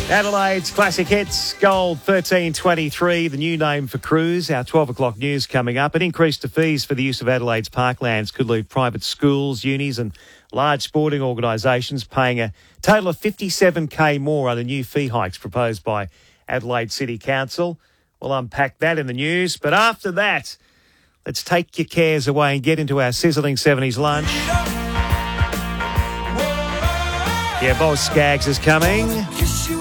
Adelaide's classic hits, Gold 1323, the new name for Cruise. Our 12 o'clock news coming up. An increase to fees for the use of Adelaide's parklands could leave private schools, unis and large sporting organisations paying a total of $57,000 more under new fee hikes proposed by Adelaide City Council. We'll unpack that in the news. But after that, let's take your cares away and get into our sizzling 70s lunch. Yeah, Boz Scaggs is coming.